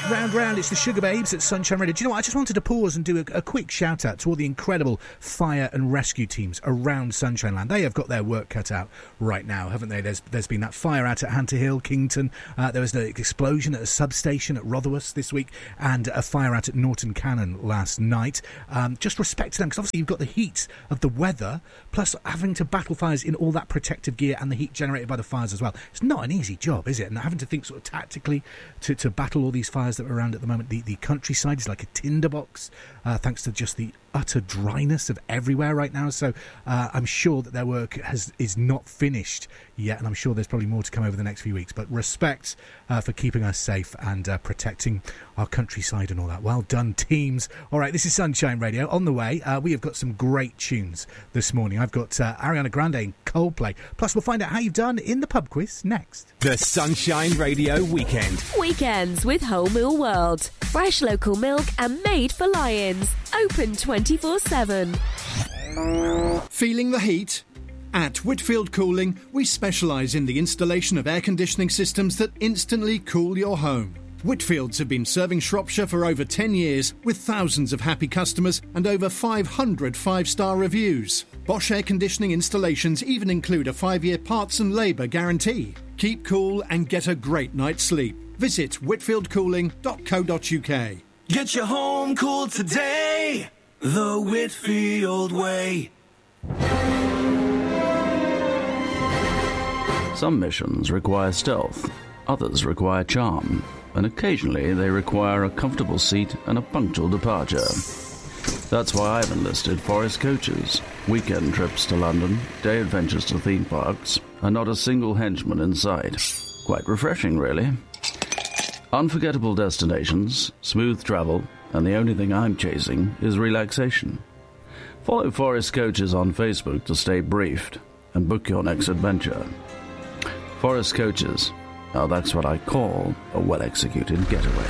Round, it's the Sugar Babes at Sunshine Radio. Do you know what? I just wanted to pause and do a quick shout out to all the incredible fire and rescue teams around Sunshine Land. They have got their work cut out right now, haven't they? There's been that fire out at Hunter Hill, Kington. There was an explosion at a substation at Rotherwas this week, and a fire out at Norton Cannon last night. Just respect to them, because obviously you've got the heat of the weather, plus having to battle fires in all that protective gear and the heat generated by the fires as well. It's not an easy job, is it? And having to think sort of tactically to battle all these fires that are around at the moment. The countryside is like a tinderbox, thanks to just the utter dryness of everywhere right now. So I'm sure that their work is not finished yet, and I'm sure there's probably more to come over the next few weeks. But respect for keeping us safe and protecting our countryside and all that. Well done, teams. All right, this is Sunshine Radio. On the way, we have got some great tunes this morning. I've got Ariana Grande and Coldplay. Plus, we'll find out how you've done in the pub quiz next. The Sunshine Radio Weekend. Weekends with Whole Mill World. Fresh local milk and made for lions. Open 24/7. Feeling the heat? At Whitfield Cooling, we specialise in the installation of air conditioning systems that instantly cool your home. Whitfields have been serving Shropshire for over 10 years with thousands of happy customers and over 500 five-star reviews. Bosch air conditioning installations even include a 5-year parts and labour guarantee. Keep cool and get a great night's sleep. Visit whitfieldcooling.co.uk. Get your home cool today, the Whitfield way. Some missions require stealth, others require charm, and occasionally they require a comfortable seat and a punctual departure. That's why I've enlisted Forest Coaches. Weekend trips to London, day adventures to theme parks, and not a single henchman in sight. Quite refreshing, really. Unforgettable destinations, smooth travel, and the only thing I'm chasing is relaxation. Follow Forest Coaches on Facebook to stay briefed and book your next adventure. Forest Coaches. Now that's what I call a well-executed getaway.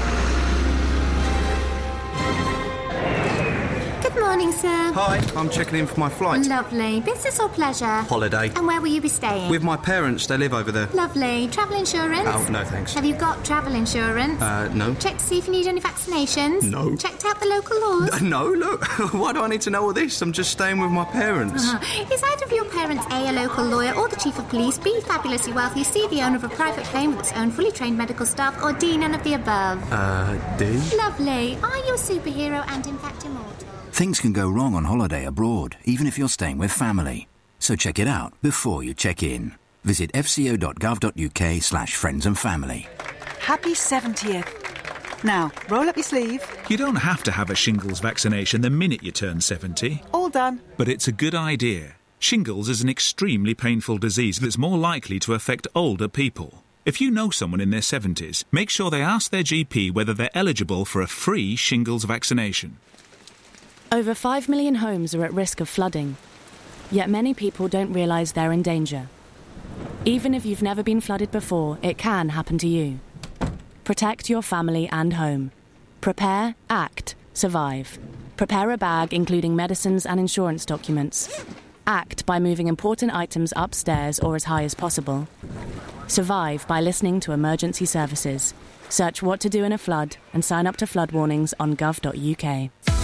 Good morning, sir. Hi, I'm checking in for my flight. Lovely. Business or pleasure? Holiday. And where will you be staying? With my parents, they live over there. Lovely. Travel insurance? Oh, no thanks. Have you got travel insurance? No. Checked to see if you need any vaccinations? No. Checked out the local laws? No, look. Why do I need to know all this? I'm just staying with my parents. Is either of your parents A local lawyer, or the chief of police, B, fabulously wealthy, C, the owner of a private plane with its own fully trained medical staff, or D, none of the above? D? Lovely. Are you a superhero and in fact immortal? Things can go wrong on holiday abroad, even if you're staying with family. So check it out before you check in. Visit fco.gov.uk/friends and family. Happy 70th. Now, roll up your sleeve. You don't have to have a shingles vaccination the minute you turn 70. All done. But it's a good idea. Shingles is an extremely painful disease that's more likely to affect older people. If you know someone in their 70s, make sure they ask their GP whether they're eligible for a free shingles vaccination. Over 5 million homes are at risk of flooding, yet many people don't realise they're in danger. Even if you've never been flooded before, it can happen to you. Protect your family and home. Prepare, act, survive. Prepare a bag including medicines and insurance documents. Act by moving important items upstairs or as high as possible. Survive by listening to emergency services. Search what to do in a flood and sign up to flood warnings on gov.uk.